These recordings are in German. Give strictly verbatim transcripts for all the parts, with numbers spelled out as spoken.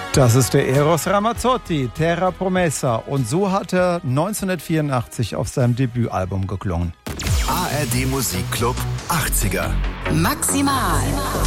Das ist der Eros Ramazzotti, Terra Promessa. Und so hat er neunzehnhundertvierundachtzig auf seinem Debütalbum geklungen. A R D Musikclub achtziger. Maximal.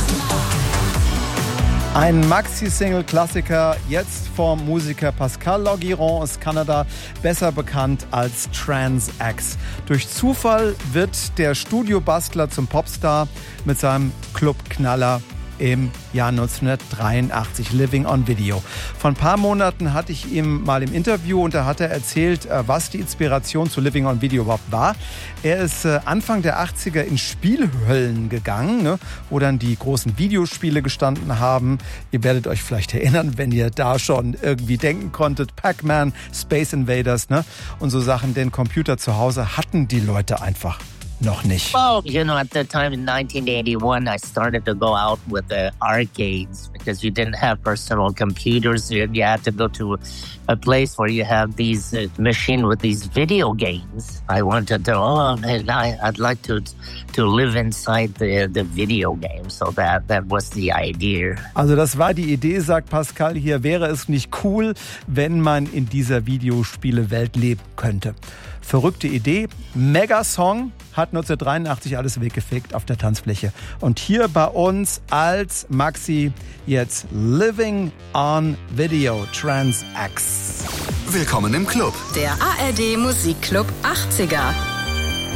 Ein Maxi-Single-Klassiker, jetzt vom Musiker Pascal Laugiron aus Kanada, besser bekannt als Trans-X. Durch Zufall wird der Studiobastler zum Popstar mit seinem Club-Knaller im Jahr neunzehnhundertdreiundachtzig, Living on Video. Vor ein paar Monaten hatte ich ihm mal im Interview und da hat er erzählt, was die Inspiration zu Living on Video überhaupt war. Er ist Anfang der achtziger in Spielhöllen gegangen, ne, wo dann die großen Videospiele gestanden haben. Ihr werdet euch vielleicht erinnern, wenn ihr da schon irgendwie denken konntet, Pac-Man, Space Invaders, ne, und so Sachen, denn Computer zu Hause hatten die Leute einfach noch nicht. Well, you know, at the time in nineteen eighty-one, I started to go out with the arcades because you didn't have personal computers. You, you had to go to a place where you have these uh, machine with these video games. I wanted to, oh, and I, I'd like to to live inside the the video game. So that that was the idea. Also das war die Idee, sagt Pascal hier. Wäre es nicht cool, wenn man in dieser Videospielewelt leben könnte? Verrückte Idee, Mega-Song, hat neunzehnhundertdreiundachtzig alles weggefegt auf der Tanzfläche. Und hier bei uns als Maxi jetzt Living on Video, Trans-X. Willkommen im Club. Der A R D Musikclub achtziger.